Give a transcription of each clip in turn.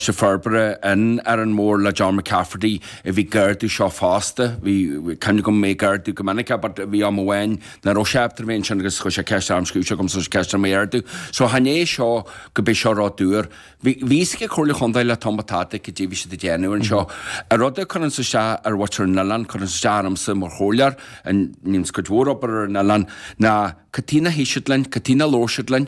se ferbere in an mór le John McCafferty bhí gairdú seo fásta, bhí cenne go mé gairdú go manica, but bhí am bhhain na roiseaptar bhíon sin agus chu sé ceiste am sciúte gom sa ceiste méardú. So hané seo go bé seo rá dúr. Bhí go chuirla chundail le tomatáta go dtíbhí sé de déanú an seo. A rud chuann sa se ar watar nalan chuann sa am sa mar chólear an níos go dúrabar nalan na Katina Hishitlan, Katina Lorshitlan,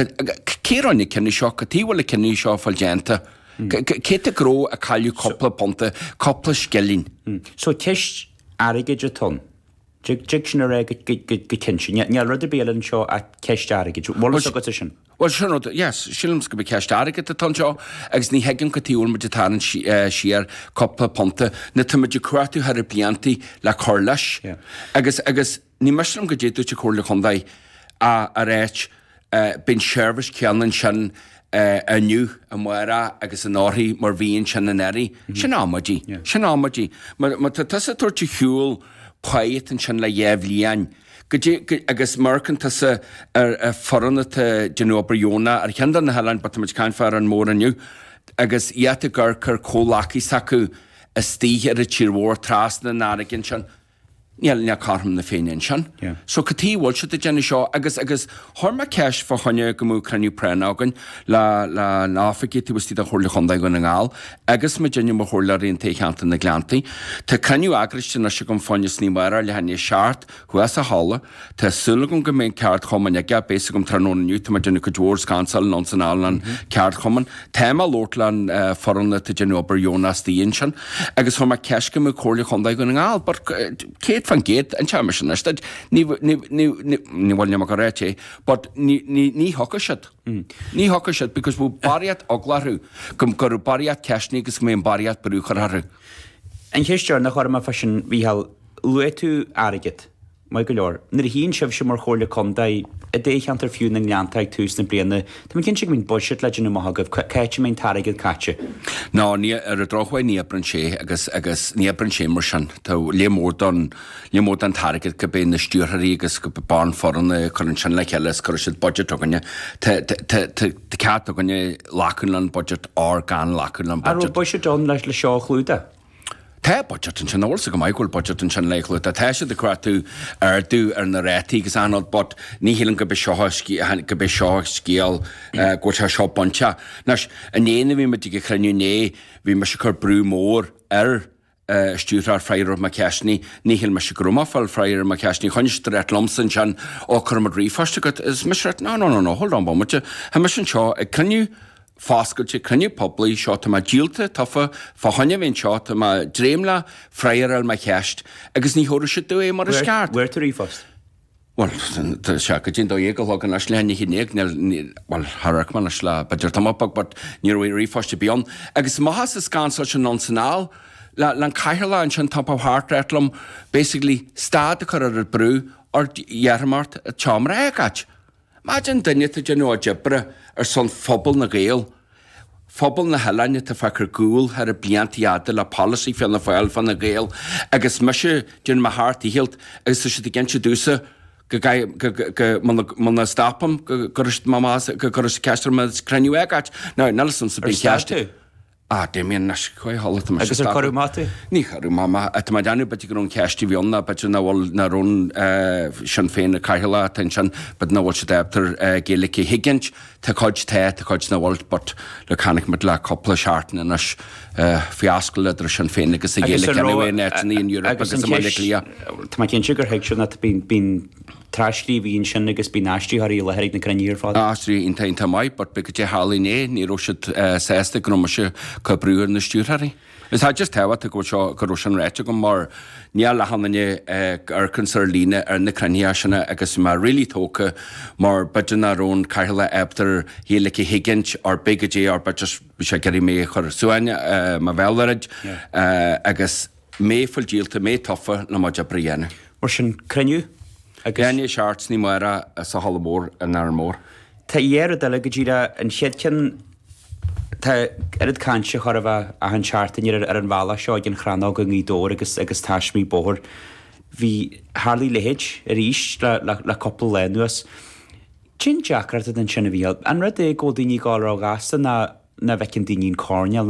Kérani kenny seo, Katiwala kenny seo falgenta. Kete gro a calju coppla ponte, coppla skellin. So tish arigid a ton. Jiction a reg kitchen. Nya rudder belan seo a kesh arigid. What was the sin? Well, sure, yes, Shillums could be cashed arigid a ton seo, ex ni hegin katiwal majatan sheer coppla ponte, netamaj kratu haripianti la corlash. Agus ni mushroom go jetu to corla condai a rech bin service kianan shan a new amwara agus an orhi marvin shananeri shanamaji ma tasa torchi hul quiet and shan la yevlian agus merkan tasa forana te genobriona ar hendan na halan but much kan far an more an you agus yata gurker kolaki saku a stih at a chirwar tras na narigin shan Nielna carm na féin sin. So catí bhil se de Jenny seo agus thorma ceis fa honne go mú craniú prenagan la náfagé tí bustí a chóirla chundaid go na ngáil agus me Jenny mo chóirla réon téchanta na glantaí. Tá craniú agriste na se go fáinne snímara le hanne seart chuas a hála tá sula go go mén ceart choman ag bésa go trónaniu tá Jenny go dúir cansal nonsanál an ceart choman téma lórtlan forna tá Jenny obair Jonas díon sin agus thorma ceis go mú chóirla chundaid go na ngáil bar céad fan gate and chairman instead ni walnya makareche but ni hockashit ni hockashit because we bariat oglaru kum goru bariat cashni gus me bariat brucharu and histor na chorma fashion we have luetu arigit Michael Lor nir hin shef shimmer chorle condai a day chanter few ning lantai tusen bliane to me kinchig min budget legend mo hagav catch main target catch no ni drochwe ni aprenche agus ni aprenche marshan to lemordan target ke ben stuurhari agus go barn forne connection like helles correct budget oganya te cat oganya lakunland budget organ lakunland budget a budget on le shaw chluda Tá budget an sin also go Michael budget an sin leichlú tá teise de cratu dú ar na rétí gus anod but ní hilan go be seo scéal go tá seo boncha nas anéana bhí me go chraniú né bhí me se chur brú mór ar stúrar freiir ma ceisní ní hil me se grumafal freiir ma ceisní chuinstret lomsan sin ó chur mar rífaste go is misret no hold on bomte ha me sin seo chraniú Fáscoilte cynnu pobl seo tá díalta tafa fáhanne bhíon seo tá dréimla freiar al ma cheist agus ní thóra se dú mar a sceart. Where to refast? Well, tá se go dtí dó dhéag legan as lehanna hinnéag well harach man as le beidir tamapag but ní roi rifaste bíon agus maithas is scansa sin nonsanál lan caiirla an sin tampa hartretlam basically stád a chur ar brú or dhearmart a teamra agach. Imagine dunne te genú jibre son phobal na gael. Phobal na helane te fakir gúil har a bliantiade la policy fel na fáil fan na gael. Agus myshe gyn ma hart I hilt agus se de gentse dúsa man na stapam gyrst mamas gyrst castor ma craniú agach. No, Nelson se bin castor. Demian nas quite hollet to Agus Karumati? Ní Karumama at my danu but you can cashti vionna but na wal na run shan féin caihla attention but na what adapter geliki higgins te coach na wal but le canic mit la couple sharten and as fiasco der shan féin agus geliki anyway net in Europe agus Malaysia to my kin sugar heg should not been trashly bhíonn sin agus bí náistí haí le heigh na craníir fád. Náistí intainta mai, but because je hálíné ní roisiid sésta gromise go brúir na stúrthaí. Is ha just tewa to go roisian réite go mar níl le hanne ar concern líne ar na craníasina agus mar really tóca mar budget ar own caihla ebtar híliki higgins or bigajé or but just sé geri mé chur suaine ma bhealrid agus mé fuilgíalta mé tofa na maidja brienne. Mar sin craniú? Gani sharts ni mara sa halmór an armór. Tá dhéar de le go ddíra an siadcin tá ad canse chorah a an chartain ar an bhela seo gin chranó go ní dóir agus táismí bóthir. Bhí Harlí lehéid a ríis le coppla lenuas. Chin Jackart an sinna bhíal. An rud é go daoine gáil á gasta na na bhecinn daoín córneal